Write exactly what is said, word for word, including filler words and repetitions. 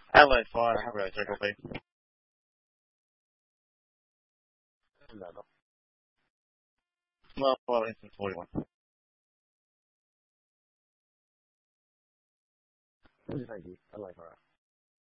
Adelaide Fire, how about Jacob B? No, no. Well, well, instant forty-one. Thank you. Adelaide Fire.